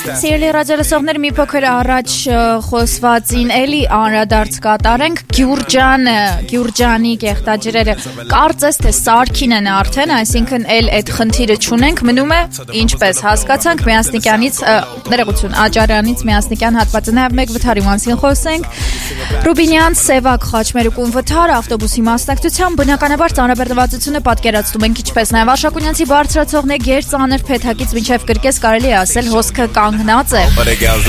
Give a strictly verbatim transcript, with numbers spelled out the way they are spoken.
Սիրելի ռադիոլսողներ, մի փոքր առաջ խոսվածին էլի անդրադարձ կատարենք Գյուրջանը, Գյուրջանի կեղտաջրերը կարծես թե սարքին են արդեն, այսինքն էլ այդ խնդիրը չունենք, մնում է ինչպես հասկացանք Միասնիկյանից, ներողություն, Աճարյանից Միասնիկյան հատվածը, նաև մեկ վթարի մասին խոսենք, Ռուբինյան Սևակ խաչմերուկուն վթար ավտոբուսի մասնակցությամբ, բնականաբար ծանրաբեռնվածությունը պատկերացնում ենք ինչպես, նաև Արշակունյանցի բարձրացողն է գեր ծանր փեթակից մինչև կրկես կարելի է ասել հոսքը կանգնած է։